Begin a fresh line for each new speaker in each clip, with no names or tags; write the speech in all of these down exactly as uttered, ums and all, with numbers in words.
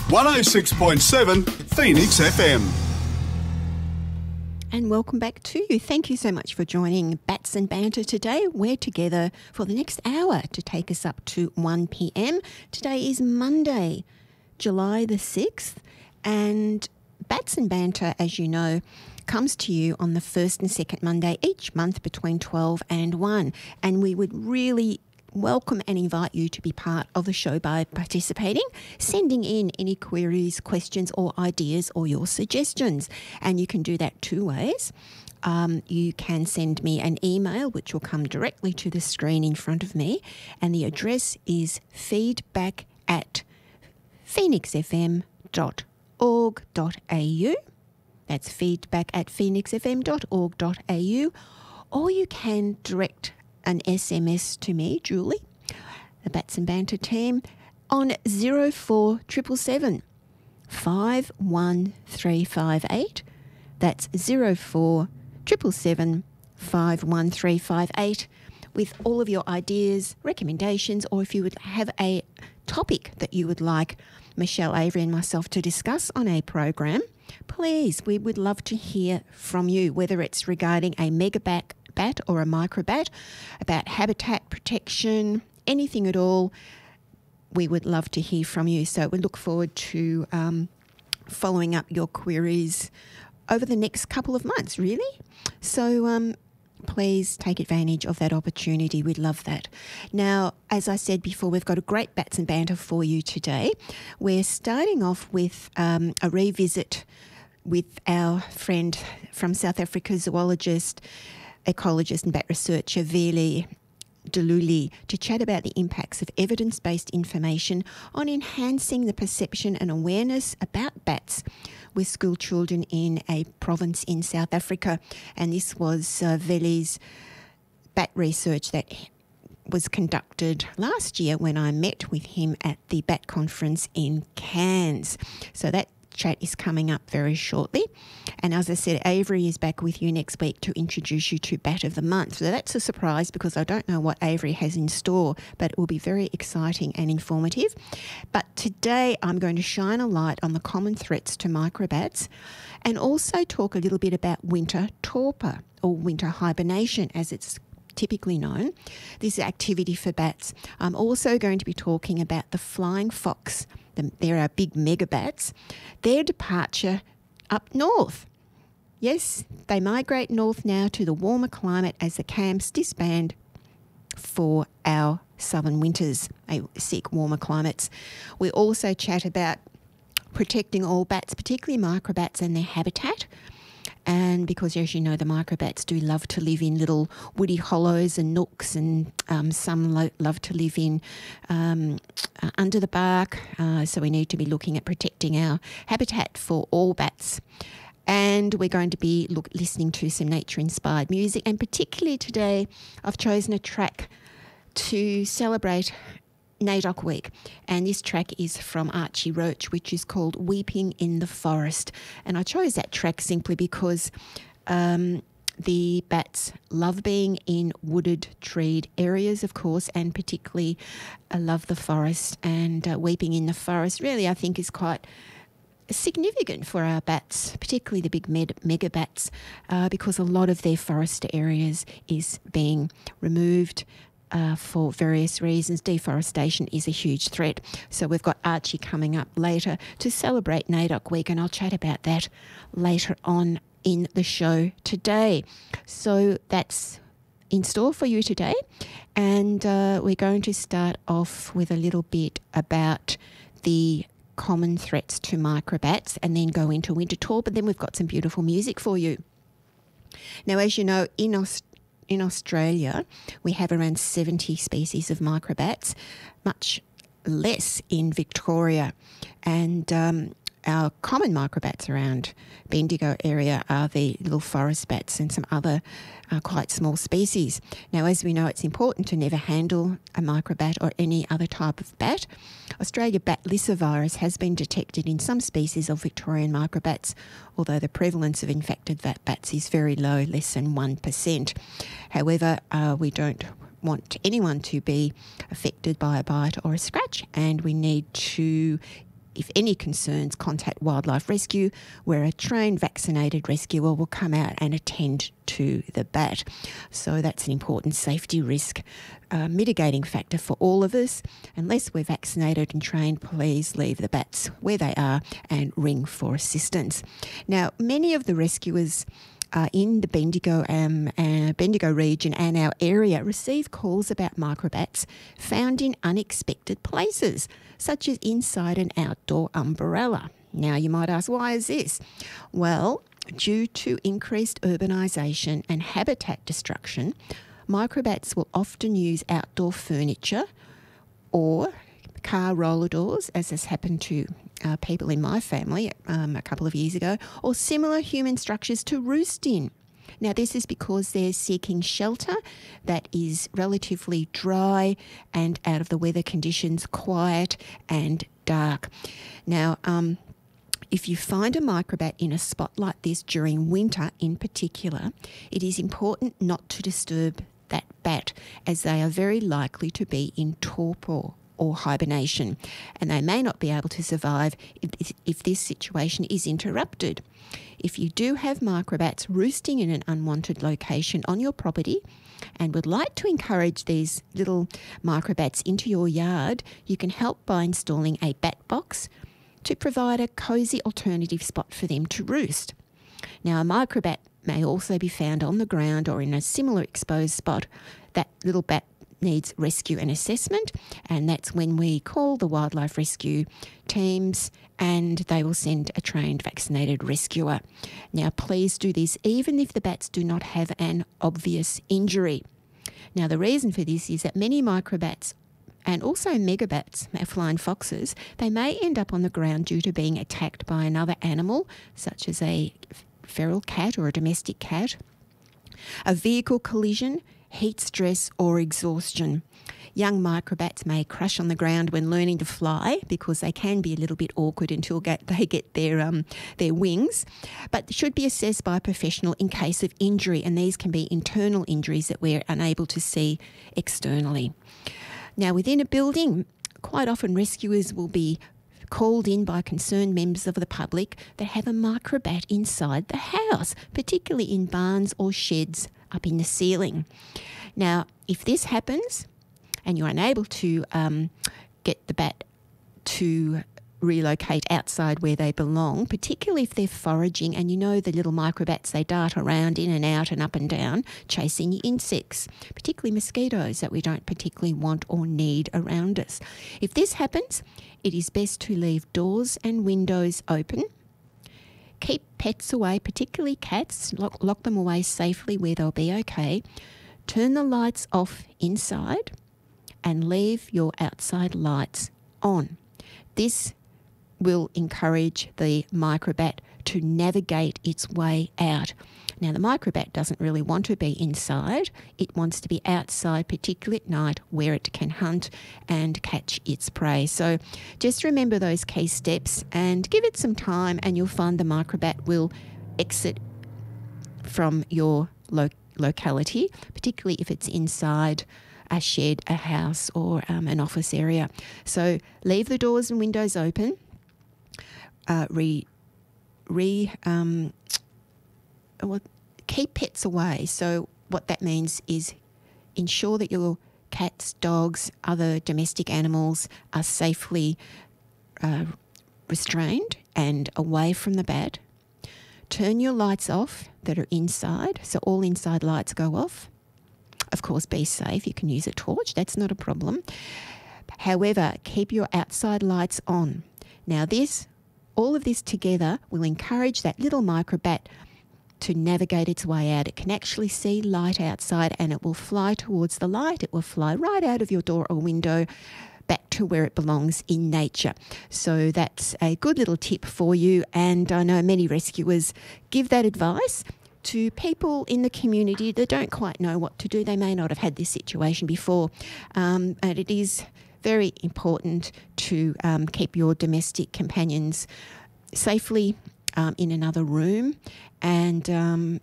one oh six point seven Phoenix F M.
And welcome back to you. Thank you so much for joining Bats and Banter today. We're together for the next hour to take us up to one p.m. Today is Monday, July the sixth, and Bats and Banter, as you know, comes to you on the first and second Monday each month between twelve and one. And we would really welcome and invite you to be part of the show by participating, sending in any queries, questions or ideas or your suggestions. And you can do that two ways. Um, you can send me an email, which will come directly to the screen in front of me. And the address is feedback at phoenix f m dot org dot a u. That's feedback at phoenix f m dot org dot a u. Or you can direct an S M S to me, Julie, the Bats and Banter team, on zero four seven seven seven five one three five eight. That's zero four seven seven seven five one three five eight with all of your ideas, recommendations, or if you would have a topic that you would like Michelle, Avery and myself to discuss on a program, please, we would love to hear from you, whether it's regarding a megabat bat or a microbat, about habitat protection, anything at all, we would love to hear from you. So we look forward to um, following up your queries over the next couple of months, really. So um, please take advantage of that opportunity. We'd love that. Now, as I said before, we've got a great Bats and Banter for you today. We're starting off with um, a revisit with our friend from South Africa, zoologist, ecologist and bat researcher Veli Deluli, to chat about the impacts of evidence-based information on enhancing the perception and awareness about bats with school children in a province in South Africa. And this was uh, Veli's bat research that was conducted last year when I met with him at the Bat Conference in Cairns. So that chat is coming up very shortly. And as I said, Avery is back with you next week to introduce you to Bat of the Month. So that's a surprise because I don't know what Avery has in store, but it will be very exciting and informative. But today I'm going to shine a light on the common threats to microbats and also talk a little bit about winter torpor, or winter hibernation as it's typically known. This is activity for bats. I'm also going to be talking about the flying fox. There are big megabats. Their departure up north. Yes, they migrate north now to the warmer climate as the camps disband for our southern winters. They seek warmer climates. We also chat about protecting all bats, particularly microbats and their habitat. And because, as you know, the microbats do love to live in little woody hollows and nooks, and um, some lo- love to live in um, uh, under the bark. Uh, so we need to be looking at protecting our habitat for all bats. And we're going to be look, listening to some nature-inspired music. And particularly today, I've chosen a track to celebrate NAIDOC Week, and this track is from Archie Roach, which is called Weeping in the Forest. And I chose that track simply because um, the bats love being in wooded, treed areas, of course, and particularly uh, love the forest. And uh, Weeping in the Forest really, I think, is quite significant for our bats, particularly the big med- mega bats, uh, because a lot of their forest areas is being removed Uh, for various reasons. Deforestation is a huge threat. So we've got Archie coming up later to celebrate NAIDOC Week, and I'll chat about that later on in the show today. So that's in store for you today. And uh, we're going to start off with a little bit about the common threats to microbats and then go into winter tour, but then we've got some beautiful music for you. Now, as you know, in Australia, In Australia, we have around seventy species of microbats, much less in Victoria. And um, our common microbats around Bendigo area are the little forest bats and some other uh, quite small species. Now, as we know, it's important to never handle a microbat or any other type of bat. Australia bat lyssavirus has been detected in some species of Victorian microbats, although the prevalence of infected bats is very low, less than one percent. However, uh, we don't want anyone to be affected by a bite or a scratch, and we need to if any concerns, contact Wildlife Rescue, where a trained vaccinated rescuer will come out and attend to the bat. So that's an important safety risk uh, mitigating factor for all of us. Unless we're vaccinated and trained, please leave the bats where they are and ring for assistance. Now, many of the rescuers uh, in the Bendigo, um, uh, Bendigo region and our area receive calls about microbats found in unexpected places, such as inside an outdoor umbrella. Now, you might ask, why is this? Well, due to increased urbanisation and habitat destruction, microbats will often use outdoor furniture or car roller doors, as has happened to uh, people in my family um, a couple of years ago, or similar human structures to roost in. Now, this is because they're seeking shelter that is relatively dry and out of the weather conditions, quiet and dark. Now, um, if you find a microbat in a spot like this during winter in particular, it is important not to disturb that bat, as they are very likely to be in torpor or hibernation, and they may not be able to survive if, if this situation is interrupted. If you do have microbats roosting in an unwanted location on your property and would like to encourage these little microbats into your yard, you can help by installing a bat box to provide a cosy alternative spot for them to roost. Now, a microbat may also be found on the ground or in a similar exposed spot. That little bat needs rescue and assessment, and that's when we call the wildlife rescue teams and they will send a trained vaccinated rescuer. Now, please do this even if the bats do not have an obvious injury. Now, the reason for this is that many microbats and also megabats, flying foxes, they may end up on the ground due to being attacked by another animal, such as a feral cat or a domestic cat, a vehicle collision, heat stress or exhaustion. Young microbats may crash on the ground when learning to fly because they can be a little bit awkward until get, they get their um, their wings, but should be assessed by a professional in case of injury, and these can be internal injuries that we're unable to see externally. Now, within a building, quite often rescuers will be called in by concerned members of the public that have a microbat inside the house, particularly in barns or sheds up in the ceiling. Now, if this happens and you're unable to um, get the bat to relocate outside where they belong, particularly if they're foraging, and you know the little microbats, they dart around in and out and up and down chasing insects, particularly mosquitoes that we don't particularly want or need around us. If this happens, it is best to leave doors and windows open. Keep pets away, particularly cats, lock, lock them away safely where they'll be okay. Turn the lights off inside and leave your outside lights on. This will encourage the microbat to navigate its way out. Now, the microbat doesn't really want to be inside. It wants to be outside, particularly at night, where it can hunt and catch its prey. So just remember those key steps and give it some time, and you'll find the microbat will exit from your lo- locality, particularly if it's inside a shed, a house, or um, an office area. So leave the doors and windows open. Uh, re, re, um, well, keep pets away. So what that means is ensure that your cats, dogs, other domestic animals are safely uh, restrained and away from the bat. Turn your lights off that are inside, so all inside lights go off. Of course, be safe. You can use a torch. That's not a problem. However, keep your outside lights on. Now, this, all of this together will encourage that little microbat to navigate its way out. It can actually see light outside and it will fly towards the light. It will fly right out of your door or window back to where it belongs in nature. So that's a good little tip for you, and I know many rescuers give that advice to people in the community that don't quite know what to do. They may not have had this situation before, um, and it is very important to um, keep your domestic companions safely um, in another room, and um,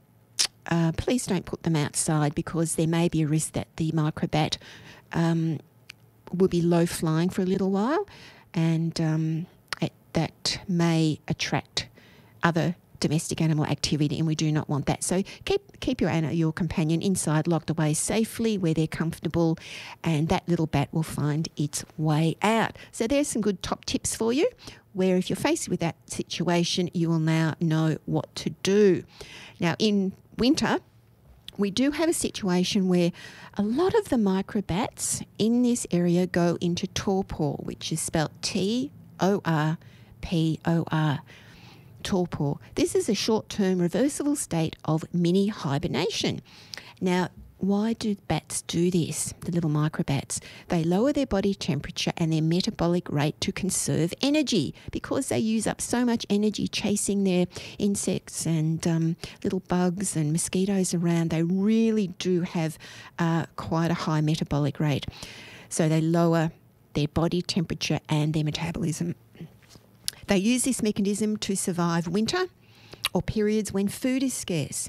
uh, please don't put them outside because there may be a risk that the microbat um, will be low flying for a little while, and um, that may attract other domestic animal activity, and we do not want that. So keep keep your animal, your companion inside, locked away safely where they're comfortable, and that little bat will find its way out. So there's some good top tips for you, where if you're faced with that situation, you will now know what to do. Now, in winter, we do have a situation where a lot of the microbats in this area go into torpor, which is spelt T O R P O R. Torpor. This is a short-term reversible state of mini hibernation. Now, why do bats do this, the little microbats? They lower their body temperature and their metabolic rate to conserve energy, because they use up so much energy chasing their insects and um, little bugs and mosquitoes around. They really do have uh, quite a high metabolic rate. So they lower their body temperature and their metabolism. They use this mechanism to survive winter or periods when food is scarce.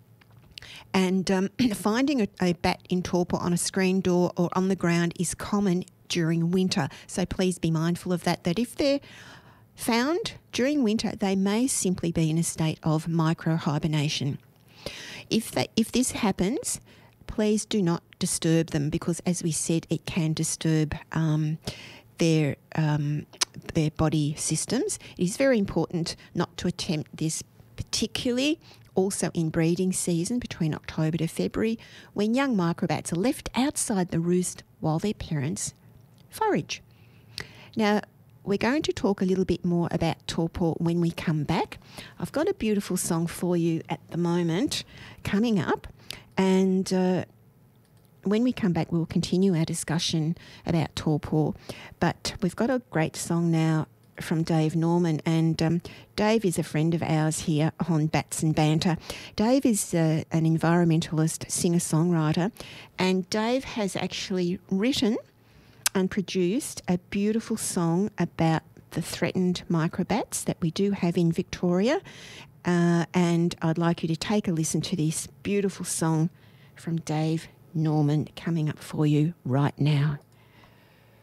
And um, finding a, a bat in torpor on a screen door or on the ground is common during winter. So please be mindful of that, that if they're found during winter, they may simply be in a state of micro-hibernation. If, they, if this happens, please do not disturb them, because, as we said, it can disturb um, their um, their body systems. It is very important not to attempt this, particularly also in breeding season between October to February, when young microbats are left outside the roost while their parents forage. Now, we're going to talk a little bit more about torpor when we come back. I've got a beautiful song for you at the moment coming up, and uh, when we come back, we'll continue our discussion about torpor. But we've got a great song now from Dave Norman, and um, Dave is a friend of ours here on Bats and Banter. Dave is uh, an environmentalist, singer-songwriter, and Dave has actually written and produced a beautiful song about the threatened microbats that we do have in Victoria, uh, and I'd like you to take a listen to this beautiful song from Dave Norman coming up for you right now.